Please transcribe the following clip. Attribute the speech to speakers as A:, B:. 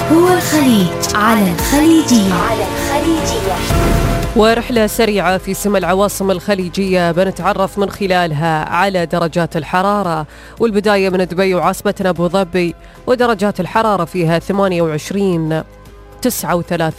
A: هو الخليج على الخليجية.
B: ورحلة سريعة في سما العواصم الخليجية بنتعرف من خلالها على درجات الحرارة، والبداية من دبي وعاصمتنا أبو ظبي، ودرجات الحرارة فيها 28 39